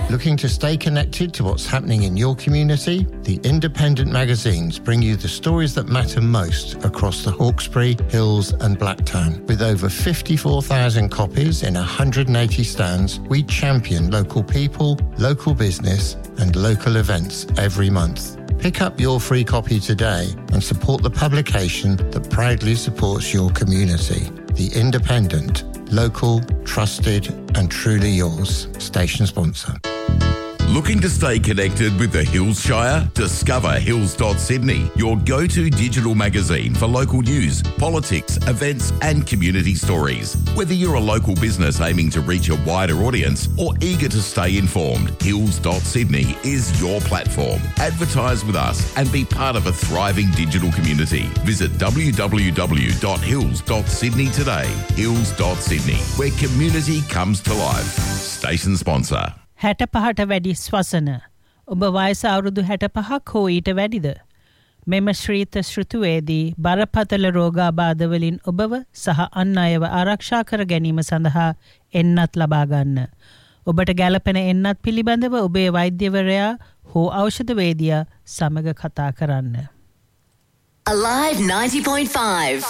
Looking to stay connected to what's happening in your community? The independent magazines bring you the stories that matter most across the Hawkesbury, Hills and Blacktown. With over 54,000 copies in 180 stands, we champion local people, local business and local events every month. Pick up your free copy today and support the publication that proudly supports your community. The Independent, local, trusted and truly yours. Station sponsor. Looking to stay connected with the Hills Shire? Discover Hills.Sydney, your go-to digital magazine for local news, politics, events and community stories. Whether you're a local business aiming to reach a wider audience or eager to stay informed, Hills.Sydney is your platform. Advertise with us and be part of a thriving digital community. Visit www.hills.sydney today. Hills.Sydney, where community comes to life. Station sponsor. 65ට වැඩි ස්වසන ඔබ වයස අවුරුදු 65ක් හෝ ඊට වැඩිද මෙම ශ්‍රීත ශ්‍රුතුවේදී බරපතල රෝගාබාධ වලින් ඔබව සහ අන් අයව ආරක්ෂා කර ගැනීම සඳහා එන්නත් ලබා ගන්න ඔබට ගැළපෙන එන්නත් පිළිබඳව ඔබේ වෛද්‍යවරයා හෝ ඖෂධවේදියා සමග කතා කරන්න Alive 90.5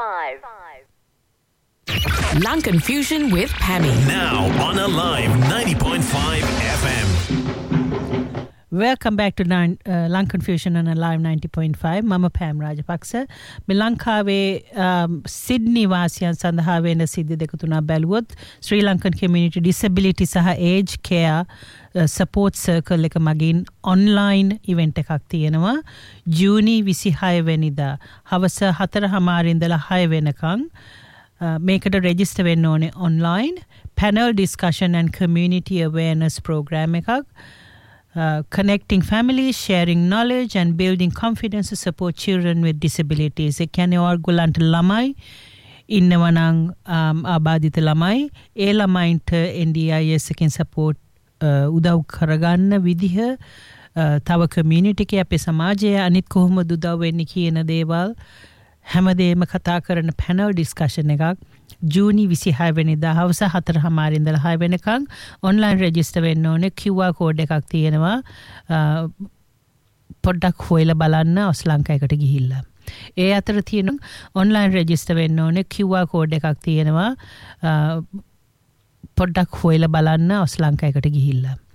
Lankan Fusion with Pammy. Now on Alive 90.5 FM. Welcome back to Lankan Fusion on Alive 90.5. Mama Pam Rajapaksa. Milankave Sydney Vasiyan සඳහා වෙන සිද්ධි දෙක තුනක් බැලුවොත් Sri Lankan Community Disability සහ Age Care Support Circle එක මගින් online event එකක් තියෙනවා. ජූනි 26 වෙනිදා හවස 4:00 ඉඳලා 6 වෙනකන් මේකට register වෙන්න ඕනේ online panel discussion and community awareness program එකක් connecting families sharing knowledge and building confidence to support children with disabilities ඒ කියන්නේ ඔයගොල්ලන්ට ළමයි ඉන්නවා නම් ආබාධිත ළමයි ඒ ළමයින්ට NDIS එකෙන් support උදව් කරගන්න විදිහ තව community එකේ අපේ සමාජයේ අනිත් කොහොමද උදව් වෙන්නේ කියන දේවල් හැමදේම කතා කරන panel discussion එකක් ජූනි 26 වෙනිදා හවස 4:00 ඉඳලා 6 වෙනකන් online register වෙන්න ඕනේ QR code එකක් තියෙනවා පොඩ්ඩක් හොයලා බලන්න ඔස්ලංකා එකට ගිහිල්ලා ඒ අතර තියෙන online register වෙන්න ඕනේ QR code එකක් තියෙනවා පොඩ්ඩක් හොයලා බලන්න ඔස්ලංකා එකට ගිහිල්ලා